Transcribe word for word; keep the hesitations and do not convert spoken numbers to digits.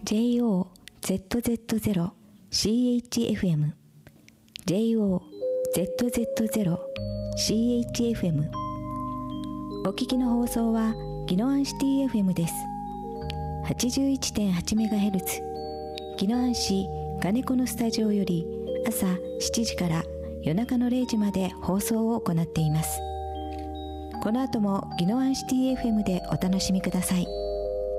ジェイオーゼットゼットゼロシーエイチエフエム ジェイオーゼットゼットゼロシーエイチエフエム お聞きの放送は宜野湾シティ エフエム です。 はちじゅういってんはちメガヘルツ 宜野湾市金子のスタジオより朝しちじから夜中のれいじまで放送を行っています。この後も宜野湾シティ エフエム でお楽しみください。